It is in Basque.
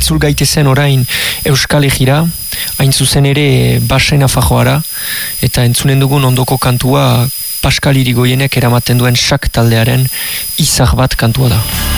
itzul gaitezen orain Euskal Egira, hain zuzen ere Basen Afajoara, eta entzunen dugun ondoko kantua Pascal Irigoyenek eramaten duen sak taldearen izar bat kantua da.